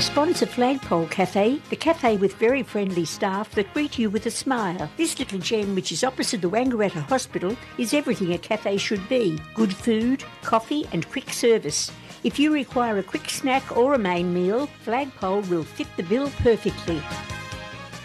Sponsor Flagpole Cafe, the cafe with very friendly staff that greet you with a smile. This little gem, which is opposite the Wangaratta Hospital, is everything a cafe should be. Good food, coffee and quick service. If you require a quick snack or a main meal, Flagpole will fit the bill perfectly.